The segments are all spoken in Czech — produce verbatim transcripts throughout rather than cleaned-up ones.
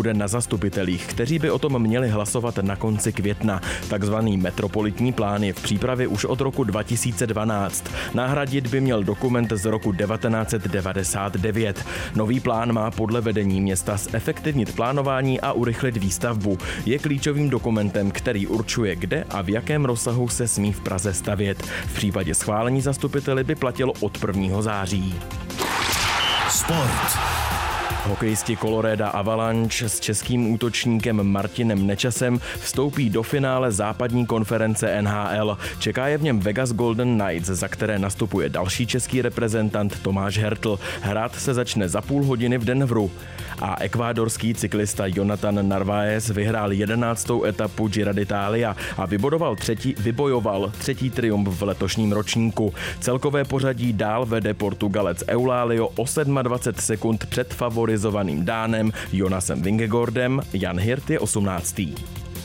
bude na zastupitelích, kteří by o tom měli hlasovat na konci května. Takzvaný metropolitní plán je v přípravě už od roku dva tisíce dvanáct. Nahradit by měl dokument z roku devatenáct set devadesát devět. Nový plán má podle vedení města zefektivnit plánování a urychlit výstavbu. Je klíčovým dokumentem, který určuje, kde a v jakém rozsahu se smí v Praze stavět. V případě schválení zastupiteli by platilo od prvního září. Sport. Hokejisti Colorada Avalanche s českým útočníkem Martinem Nečasem vstoupí do finále západní konference N H L. Čeká je v něm Vegas Golden Knights, za které nastupuje další český reprezentant Tomáš Hertl. Hrát se začne za půl hodiny v Denveru. A ekvádorský cyklista Jonathan Narváez vyhrál jedenáctou etapu Giro d'Italia a vybodoval třetí, vybojoval třetí triumf v letošním ročníku. Celkové pořadí dál vede Portugalec Eulálio o dvacet sedm sekund před favorizovaným Dánem Jonasem Vingegaardem. Jan Hirt je osmnáctý.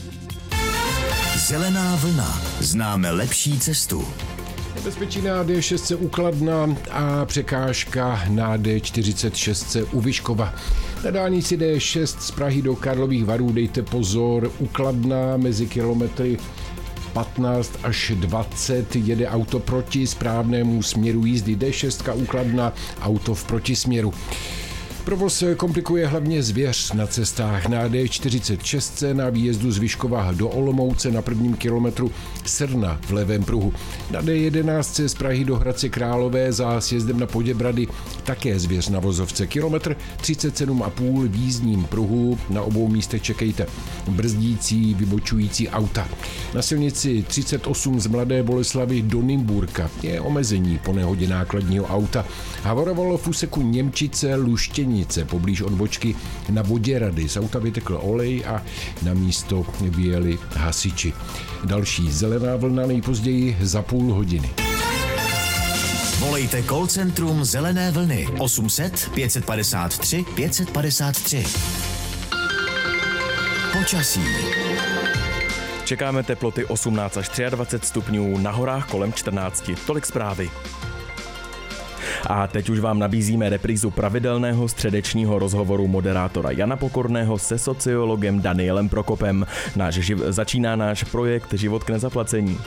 Zelená vlna. Známe lepší cestu. Bezpečí na D šest u Kladna a překážka na D čtyřicet šest u Vyškova. Na dálnici D šest z Prahy do Karlových Varů dejte pozor, u Kladna mezi kilometry patnáct až dvacet jede auto proti správnému směru jízdy. D šest u Kladna, auto v protisměru. Provoz komplikuje hlavně zvěř na cestách na D čtyřicet šest na výjezdu z Vyškova do Olomouce na prvním kilometru Srna v levém pruhu. Na D jedenáct z Prahy do Hradce Králové za sjezdem na Poděbrady také zvěř na vozovce. Kilometr třicet sedm a půl v jízdním pruhu, na obou místech čekejte brzdící, vybočující auta. Na silnici třicet osm z Mladé Boleslavi do Nymburka je omezení po nehodě nákladního auta. Havarovalo v úseku Němčice Luštění poblíž odbočky na Voděrady. Z auta vytekl olej a na místo vyjeli hasiči. Další zelená vlna nejpozději za půl hodiny. Volejte call centrum Zelené vlny osm set pět padesát tři pět padesát tři. Počasí. Čekáme teploty osmnáct až dvacet tři stupňů, na horách kolem čtrnáct. Tolik zprávy. A teď už vám nabízíme reprízu pravidelného středečního rozhovoru moderátora Jana Pokorného se sociologem Danielem Prokopem. Náš živ... Začíná náš projekt Život k nezaplacení.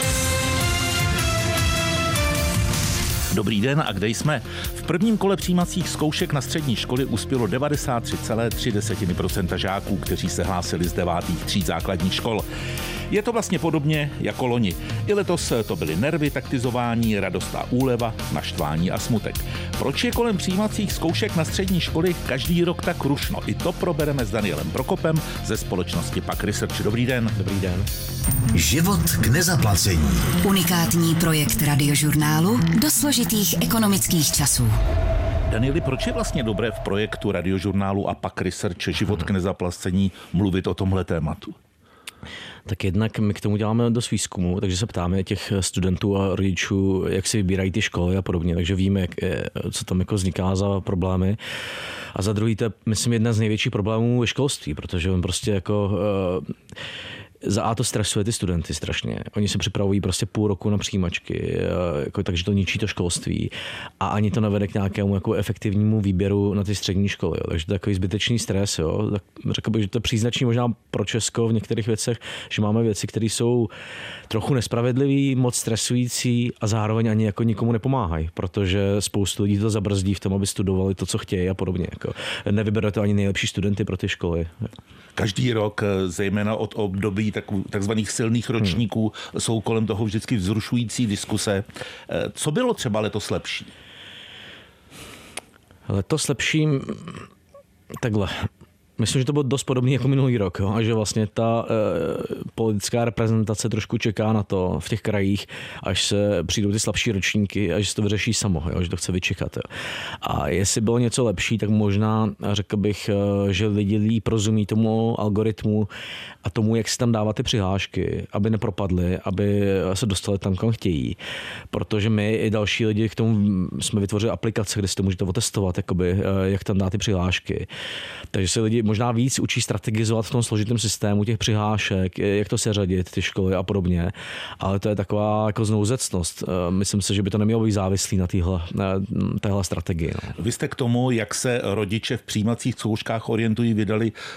Dobrý den, a kde jsme? V prvním kole přijímacích zkoušek na střední školy uspělo devadesát tři celá tři procenta žáků, kteří se hlásili z devátých tříd základních škol. Je to vlastně podobně jako loni. I letos to byly nervy, taktizování, radost a úleva, naštvání a smutek. Proč je kolem přijímacích zkoušek na střední školy každý rok tak rušno? I to probereme s Danielem Prokopem ze společnosti Pak Research. Dobrý den. Dobrý den. Život k nezaplacení. Unikátní projekt Radiožurnálu do složitých ekonomických časů. Danieli, proč je vlastně dobré v projektu Radiožurnálu a Pak Research Život k nezaplacení mluvit o tomhle tématu? Tak jednak my k tomu děláme dost výzkumu, takže se ptáme těch studentů a rodičů, jak si vybírají ty školy a podobně, takže víme, jak, co tam jako vzniká za problémy. A za druhý, to je, myslím, jedna z největších problémů ve školství, protože on prostě jako... Za A to stresuje ty studenty strašně. Oni se připravují prostě půl roku na přijímačky, jako, takže to ničí to školství a ani to nevede k nějakému jako efektivnímu výběru na ty střední školy. Jo. Takže to je takový zbytečný stres. Jo. Tak řekl bych, že to je příznačný možná pro Česko v některých věcech, že máme věci, které jsou trochu nespravedlivé, moc stresující a zároveň ani jako nikomu nepomáhají, protože spoustu lidí to zabrzdí v tom, aby studovali to, co chtějí a podobně. Jako. Nevybere to ani nejlepší studenty pro ty školy. Každý rok, zejména od období takzvaných silných ročníků, hmm. jsou kolem toho vždycky vzrušující diskuse. Co bylo třeba letos lepší? Letos lepší... Takhle. Myslím, že to bylo dost podobný jako minulý rok, jo? A že vlastně ta e, politická reprezentace trošku čeká na to v těch krajích, až se přijdou ty slabší ročníky a že se to vyřeší samo, jo? Že to chce vyčekat. Jo? A jestli bylo něco lepší, tak možná řekl bych, že lidi líp rozumí tomu algoritmu a tomu, jak se tam dávat ty přihlášky, aby nepropadly, aby se dostali tam, kam chtějí. Protože my i další lidi k tomu jsme vytvořili aplikace, kde si to můžete otestovat, jakoby, jak tam dát ty přihlášky. Takže se lidi možná víc učí strategizovat v tom složitém systému těch přihlášek, jak to seřadit, ty školy a podobně. Ale to je taková jako znouzecnost. Myslím si, že by to nemělo být závislý na téhle, téhle strategii. No. Vy jste k tomu, jak se rodiče v přijímacích zkouškách orientují, vydali